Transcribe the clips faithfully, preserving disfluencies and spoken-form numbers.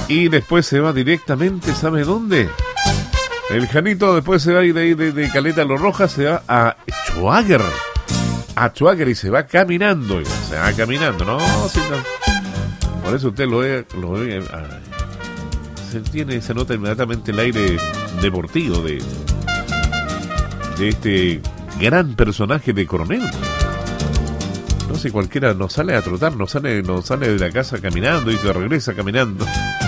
Y después se va directamente, ¿sabe dónde? El Janito después se va a ir de ahí de, de Caleta Los Rojas, se va a Schwager. A Schwager y se va caminando. Se va caminando, ¿no? Si no. Por eso usted lo ve, lo ve ay, se tiene, se nota inmediatamente el aire deportivo de, de este gran personaje de Coronel. No sé, cualquiera nos sale a trotar, nos sale, nos sale de la casa caminando y se regresa caminando.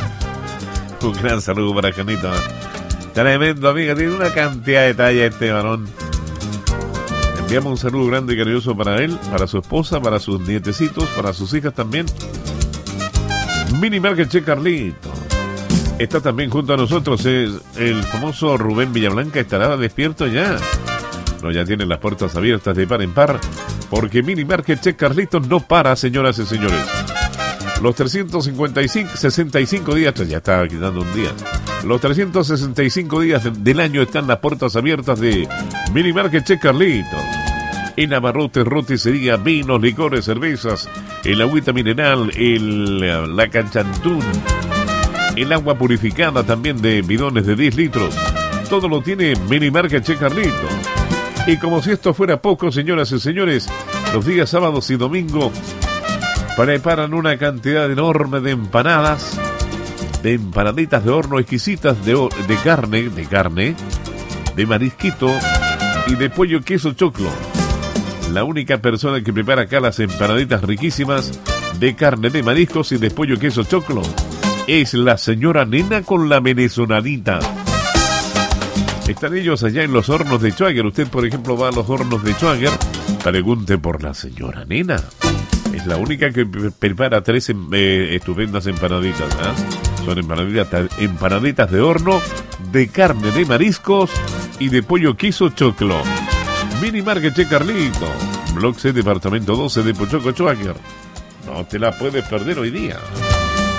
Un gran saludo para Janito. Tremendo, amiga, tiene una cantidad de talla este varón. Enviamos un saludo grande y cariñoso para él, para su esposa, para sus nietecitos, para sus hijas también. Mini Market Che Carlito. Está también junto a nosotros el, el famoso Rubén Villablanca. ¿Estará despierto ya? No, ya tienen las puertas abiertas de par en par, porque Mini Market Che Carlitos no para, señoras y señores. Los trescientos cincuenta y cinco, sesenta y cinco días, ya estaba quitando un día. Los trescientos sesenta y cinco días de, del año están las puertas abiertas de Mini Market Che Carlitos. En abarrotes, roticería, vinos, licores, cervezas, el agüita mineral, el, la canchantún, el agua purificada también de bidones de diez litros. Todo lo tiene Mini Market Che Carlitos. Y como si esto fuera poco, señoras y señores, los días sábados y domingo preparan una cantidad enorme de empanadas, de empanaditas de horno exquisitas de, de carne, de carne, de marisquito y de pollo queso choclo. La única persona que prepara acá las empanaditas riquísimas de carne, de mariscos y de pollo queso choclo es la señora Nena con la venezolanita. Están ellos allá en los hornos de Schwager. Usted, por ejemplo, va a los hornos de Schwager, pregunte por la señora Nena. Es la única que prepara tres eh, estupendas empanaditas, ¿eh? Son empanaditas, empanaditas de horno, de carne, de mariscos y de pollo queso choclo. Mini Market Che Carlito, Block C, departamento doce de Pochoco, Schwager. No te la puedes perder hoy día.